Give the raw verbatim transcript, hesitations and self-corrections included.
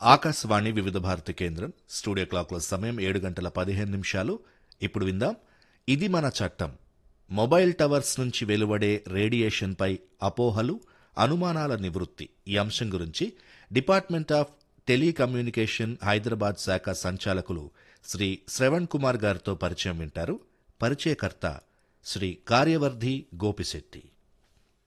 ఆకాశవాణి వివిధ భారతి కేంద్రం స్టూడియో క్లాక్లో సమయం ఏడు గంటల పదిహేను నిమిషాలు. ఇప్పుడు విందాం ఇది మన చట్టం. మొబైల్ టవర్స్ నుంచి వెలువడే రేడియేషన్పై అపోహలు, అనుమానాల నివృత్తి ఈ అంశం గురించి డిపార్ట్మెంట్ ఆఫ్ టెలికమ్యూనికేషన్ హైదరాబాద్ శాఖ సంచాలకులు శ్రీ శ్రవణ్ కుమార్ గారితో పరిచయం వింటారు. పరిచయకర్త శ్రీ కార్యవర్ధి గోపిశెట్టి.